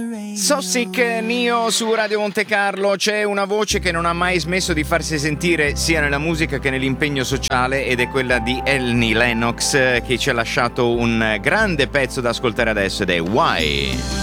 So Sick Nio su Radio Monte Carlo. C'è una voce che non ha mai smesso di farsi sentire sia nella musica che nell'impegno sociale, ed è quella di Annie Lennox, che ci ha lasciato un grande pezzo da ascoltare adesso, ed è Why.